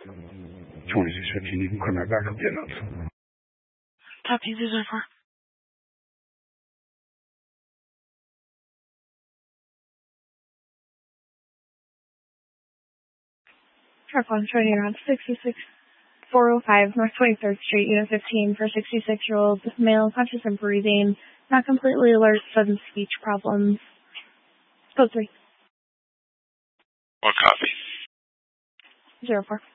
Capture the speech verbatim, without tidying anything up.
twenty-six fifteen, you can clear my back up, get up. Top T zero four. Truck one twenty around sixty-six four oh five North twenty-third Street, Unit fifteen for sixty-six-year-old male, conscious and breathing, not completely alert, sudden speech problems. Code three. What copy? Zero four.